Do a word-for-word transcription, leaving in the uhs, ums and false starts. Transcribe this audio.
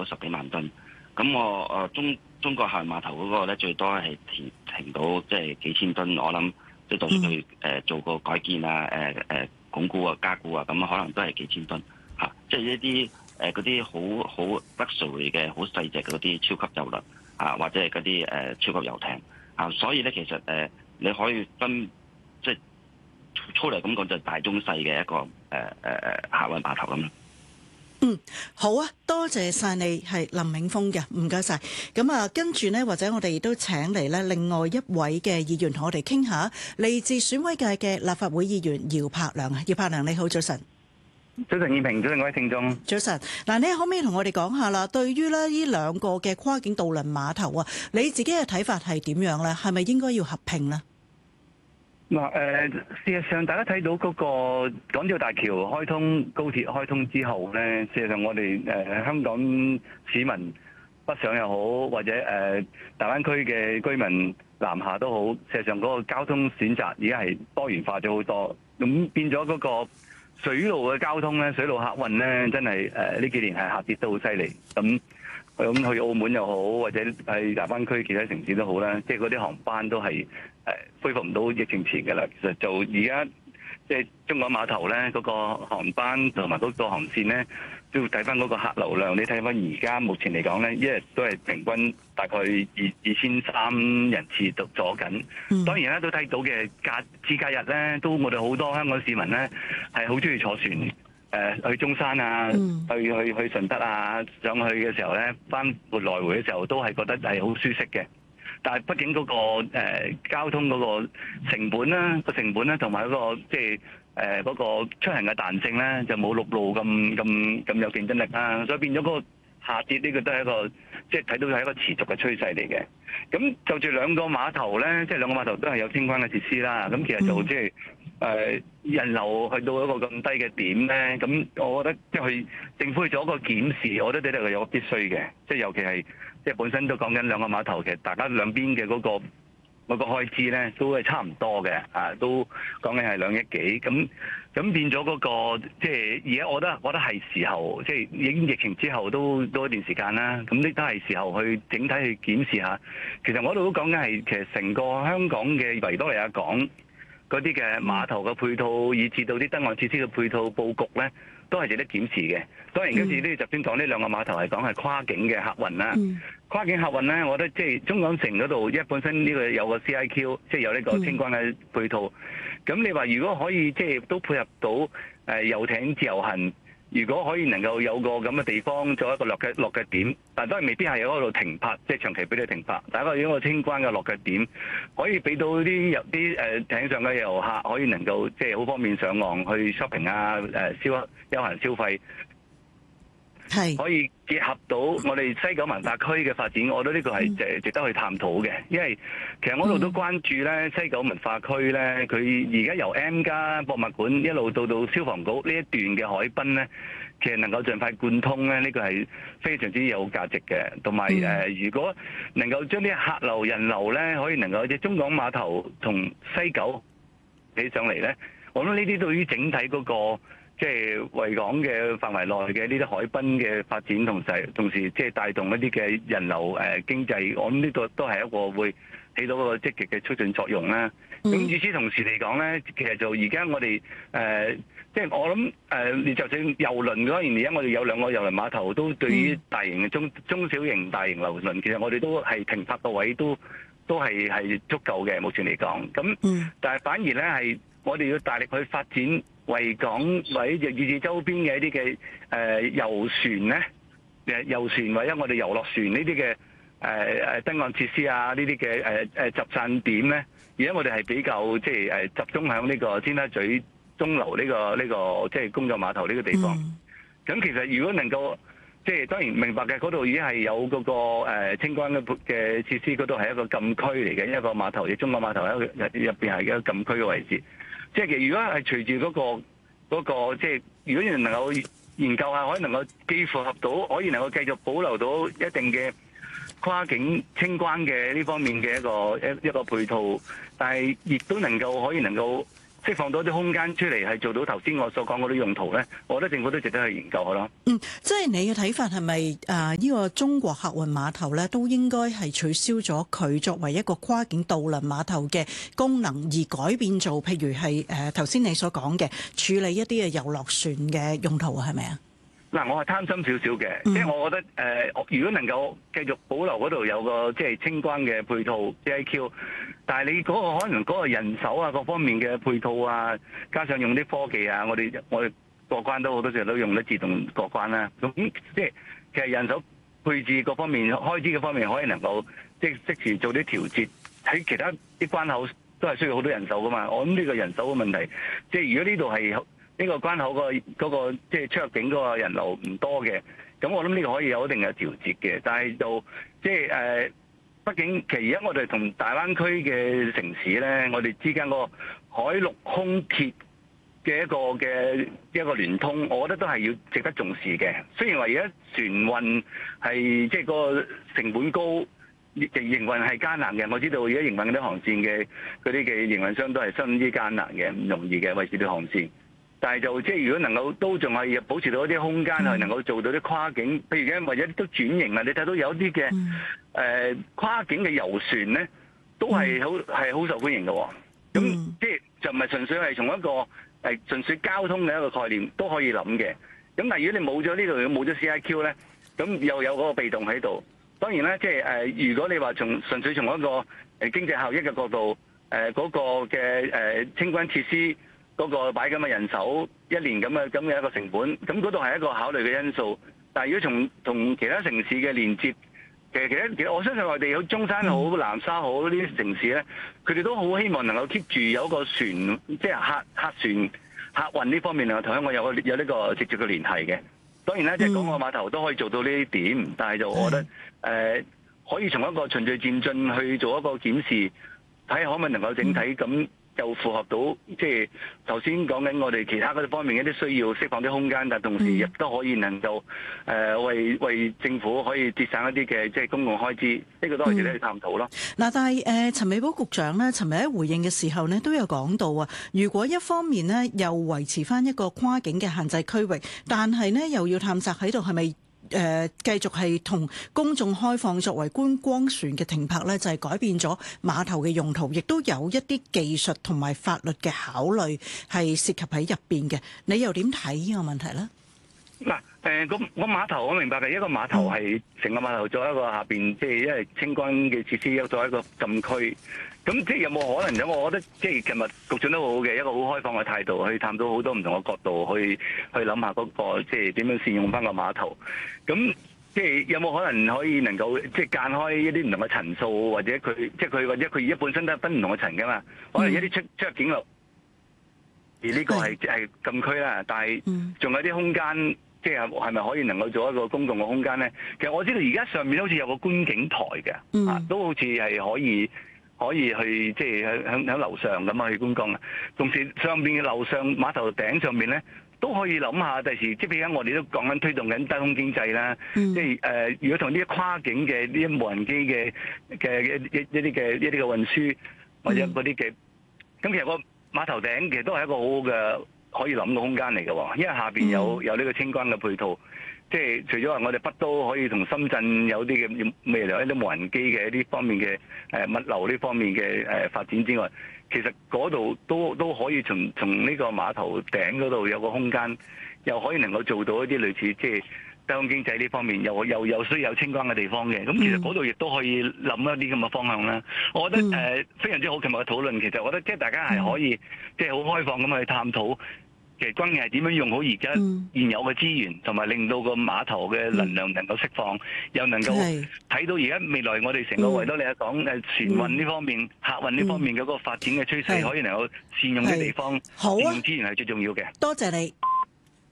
到十幾萬噸。咁我誒、呃、中中國客運碼頭嗰個咧，最多係停停到即係幾千噸。我諗即係就算佢誒做個改建啊、誒誒鞏固啊、加固啊，咁可能都係幾千噸嚇。即係一啲誒嗰啲好好 luxury 嘅好細隻嗰啲超級郵輪啊，或者係嗰啲誒超級遊艇啊。所以咧，其實誒、呃、你可以分即係粗嚟咁講，就係大中細嘅一個誒誒誒客運碼頭咁咯。 嗯，好啊，多謝晒你，係林銘鋒嘅，唔該晒。咁啊，跟住呢，或者我哋亦都請嚟呢另外一位嘅議員同我哋傾下，嚟自選委界嘅立法會議員姚柏良啊，姚柏良你好，早晨。 早晨，燕平，早晨各位聽眾。 早晨，嗱，你可唔可以同我哋講下啦？對於咧呢兩個嘅跨境渡輪碼頭啊，你自己嘅睇法係點樣咧？係咪應該要合併呢？ 嗱，誒，事實上大家睇到嗰個港珠澳大橋開通、高鐵開通之後咧，事實上我哋誒、呃、香港市民北上又好，或者誒、呃、大灣區嘅居民南下都好，事實上嗰個交通選擇已經係多元化咗好多，咁變咗嗰個水路嘅交通咧，水路客運咧，真係誒呢幾年係下跌得好犀利。咁咁去澳門又好，或者喺大灣區其他城市都好啦，即係嗰啲航班都係誒恢復唔到疫情前嘅啦。其實就而家即係中港碼頭咧，嗰個航班同埋嗰個航線咧，都要睇翻嗰個客流量。你睇翻而家目前嚟講咧，一日都係平均大概二二千三人次度咗緊。嗯、當然啦，都睇到嘅假節假日咧，都我哋好多香港市民咧係好中意坐船。誒去中山啊，嗯、去去去順德啊，上去嘅時候咧，翻回來回嘅時候都係覺得係好舒適嘅。但係畢竟嗰、嗰個、呃、交通嗰個成本啦，個成本咧同埋嗰個即係誒嗰個出行嘅彈性咧，就冇陸路咁咁咁有競爭力啦。所以變咗嗰個下跌呢個都係一個即係睇到係一個持續嘅趨勢嚟嘅。咁就住兩個碼頭咧，即係兩個碼頭都係有清關嘅設施啦。咁其實就即係。誒人流去到一個咁低嘅點咧，咁我覺得即係政府去做一個檢視，我覺得呢個係有個必須嘅，即係尤其係即係本身都講緊兩個碼頭，其實大家兩邊嘅嗰個嗰個開支咧都係差唔多嘅，啊都講緊係兩億幾，咁咁變咗嗰個即係而家我覺得我覺得係時候，即係已經疫情之後都多一段時間啦，咁呢都係時候去整體去檢視下。其實我度都講緊係其實成個香港嘅維多利亞港。嗰啲嘅碼頭嘅配套，以至到啲登岸設施嘅配套佈局咧，都係值得檢視嘅。當然，今次呢就先講呢兩個碼頭係講係跨境嘅客運啦。嗯、跨境客運咧，我覺得即係中港城嗰度，因為本身呢個有個 C I Q，即係有呢個清關嘅配套。咁、嗯、你話如果可以即係都配合到誒遊艇自由行。如果可以能夠有個咁嘅地方做一個落腳落腳點，但都係未必係喺嗰度停泊，即係長期俾你停泊。但係一個清關嘅落腳點，可以俾到啲遊啲誒艇上嘅遊客可以能夠即係好方便上岸去 shopping 啊，誒消休閒消費。係可以結合到我哋西九文化區嘅發展，我覺得呢個係誒值得去探討嘅。因為其實我度都關注咧西九文化區咧，佢而家由 M+ 博物館一路到到消防局呢一段嘅海濱咧，其實能夠盡快貫通咧，呢個係非常之有價值嘅。同埋誒，如果能夠將啲客流人流咧，可以能夠喺中港碼頭同西九起上嚟咧，我諗呢啲對於整體嗰個即係維港嘅範圍內嘅呢啲海濱嘅發展，同時同時即係帶動一啲嘅人流誒、呃、經濟，我諗呢個都係一個會起到一個積極嘅促進作用啦。咁與此同時嚟講咧，其實就而家我哋誒、呃、即係我諗誒，你、呃、就算郵輪嗰邊，而家我哋有兩個郵輪碼頭，都對於大型嘅中中小型大型郵輪，其實我哋都係停泊個位都都係係足夠嘅，目前嚟講。咁但係反而咧係我哋要大力去發展維港或者以至周邊嘅一啲嘅誒遊船咧，誒遊船或者我哋遊樂船呢啲嘅誒誒登岸設施啊，呢啲嘅誒誒集散點咧，而家我哋係比較即係誒集中喺呢個尖沙咀鐘樓呢個呢個即係工作碼頭呢個地方。咁、嗯、其實如果能夠即係當然明白嘅，嗰度已經係有嗰個誒清關嘅嘅設施，嗰度係一個禁區嚟嘅，一個碼頭，亦中國碼頭喺入入邊係一個禁區嘅位置。即係其實如果係隨住嗰個嗰個即係，如果能夠研究下，可以能夠既符合到，可以能夠繼續保留到一定嘅跨境清關嘅呢方面嘅一個一一個配套，但係亦都能夠可以能夠釋放到一啲空間出嚟，係做到頭先我所講嗰啲用途咧，我覺得政府都值得去研究下咯。 嗯，即係你嘅睇法係咪啊？呢個中國客運碼頭咧，都應該係取消咗佢作為一個跨境渡輪碼頭嘅功能，而改變做譬如係誒頭先你所講嘅處理一啲嘅遊樂船嘅用途啊？係咪啊？ 嗱，我係貪心少少嘅，即係、嗯、我覺得誒、呃，如果能夠繼續保留嗰度有個即係清關嘅配套 C I Q， 但係你嗰個可能嗰個人手啊各方面嘅配套啊，加上用啲科技啊，我哋我哋過關都好多時候都用得自動過關啦。咁即係其實人手配置各方面開支嘅方面，可以能夠即係即時做啲調節。喺其他啲關口都係需要好多人手噶嘛。我諗呢個人手嘅問題，即係如果呢度係。呢個關口個嗰個即係出入境嗰個人流唔多嘅，咁我諗呢個可以有一定嘅調節嘅。但係就即係誒，畢竟其實而家我哋同大灣區嘅城市咧，我哋之間個海陸空鐵嘅一個嘅一個聯通，我覺得都係要值得重視嘅。雖然話而家船運係即係個成本高，營運係艱難嘅。我知道而家營運嗰啲航線嘅嗰啲嘅營運商都係相當之艱難嘅，唔容易嘅維持啲航線。但係就即係如果能夠都仲係保持到一啲空間，係能夠做到啲跨境，譬如而家或者都轉型啦。你睇到有啲嘅誒跨境嘅遊船咧，都係好係好受歡迎嘅。咁即係就唔係純粹係從一個誒純粹交通嘅一個概念都可以諗嘅。咁但係如果你冇咗呢度冇咗 C I Q 咧，咁又有嗰個被動喺度。當然啦，即係誒如果你話從純粹從一個誒經濟效益嘅角度，誒嗰個嘅誒清關設施。嗰個擺咁嘅人手一年咁嘅咁嘅一個成本，咁嗰度係一個考慮嘅因素。但係如果從同其他城市嘅連接，其實其實其實我相信內地有中山好、南沙好呢啲城市咧，佢哋都好希望能夠 keep 住有個船，即係客客船客運呢方面能夠同香港有個有呢個直接嘅聯繫嘅。當然啦，即係港澳碼頭都可以做到呢啲點，但係就我覺得誒、呃、可以從一個循序漸進去做一個檢視，睇下可唔可以能夠整體咁。就符合到即係頭先講緊我哋其他嗰啲方面一啲需要釋放啲空間，但同時亦都可以能夠誒、呃、為為政府可以節省一啲嘅即係公共開支，呢、這個都係值得去探討咯。嗱、 嗯，但係誒陳美寶局長呢，尋日喺回應嘅時候呢，都有講到啊，如果一方面呢又維持翻一個跨境嘅限制區域，但係呢又要探索喺度係咪？誒、呃、繼續係同公眾開放作為觀光船嘅停泊呢，就係、是、改變咗碼頭嘅用途，亦都有一啲技術同埋法律嘅考慮係涉及喺入邊嘅。你又點睇呢個問題呢？ 嗱、呃，誒個個碼頭我明白嘅，一個碼頭係成個碼頭作一個下邊，即係因為清關嘅設施，作為一個禁區。咁即係有冇可能咧？我覺得即係琴日局長都好好嘅，一個好開放嘅態度去探討好多唔同嘅角度，去去諗下嗰個即係點樣善用翻個碼頭。咁即係有冇可能可以能夠即係間開一啲唔同嘅層數，或者佢即係佢或者佢而家本身都係分唔同嘅層噶嘛？可能一啲出出入境路，而呢個係係禁區啦，但係仲有啲空間。即係係咪可以能夠做一個公共嘅空間咧？其實我知道而家上面好似有個觀景台嘅，嗯、啊，都好似係可以可以去即係喺喺喺樓上咁去觀光啊。同時上邊嘅樓上碼頭頂上面咧，都可以諗下第時，即係而家我哋都講緊推動緊低空經濟啦。嗯、即係誒、呃，如果同呢啲跨境嘅呢啲無人機嘅嘅一一啲嘅一啲嘅運輸或者嗰啲嘅，咁、嗯、其實個碼頭頂其實都係一個好好嘅。可以諗嘅空間嚟嘅，因為下邊有有呢個清關嘅配套，即係除咗話我哋北都可以同深圳有啲嘅未來一啲無人機嘅一啲方面嘅誒物流呢方面嘅誒發展之外，其實嗰度都都可以從從呢個碼頭頂嗰度有個空間，又可以能夠做到一啲類似即係低空經濟呢方面，又又有需要有清關嘅地方嘅，咁其實嗰度亦都可以諗一啲咁嘅方向啦。我覺得誒、呃、非常之好，琴日嘅討論其實我覺得即係大家係可以即係好開放咁去探討。其實關鍵係點樣用好而家現有嘅資源，同埋、嗯、令到個碼頭嘅能量能夠釋放，嗯、又能夠睇到而家未來我哋成個維多利亞港誒船運呢方面、嗯、客運呢方面嘅嗰個發展嘅趨勢，嗯、可以能夠善用啲地方，善用資源係最重要嘅。 多謝你。